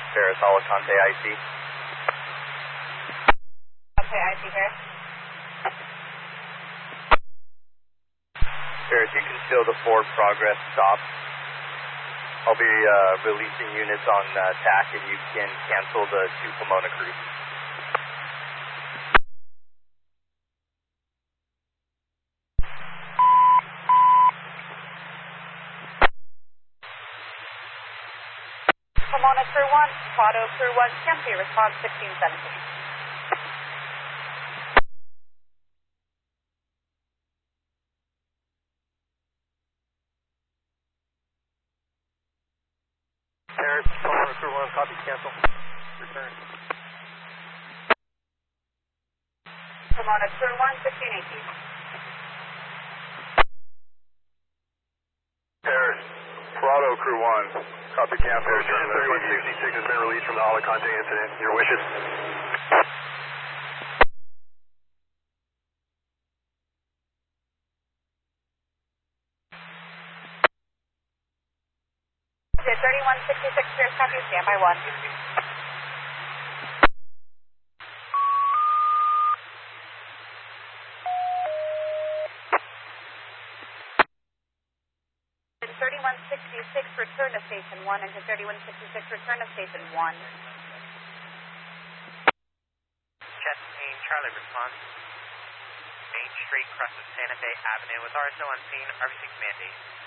Paris, Alicante, IC. Okay, IC here. Paris, you can still the forward progress stop. I'll be releasing units on TAC and you can cancel the 2 Pomona crews. Pomona Crew 1, Prado Crew 1, Campy, response 1617. Paris, Pomona Crew 1, copy, cancel. Return. Pomona Crew 1, 1618. Paris, Prado Crew 1, copy, cancel. Vision 3166 has been released from the Alicante incident. Your wishes? Okay, 3166, Paris, copy, standby 1. Engine 3166, return to station 1. Engine 3166, return to station 1. Chesapeake, Charlie response. Main Street crosses Santa Fe Avenue with RSO on scene, RV6 mandate.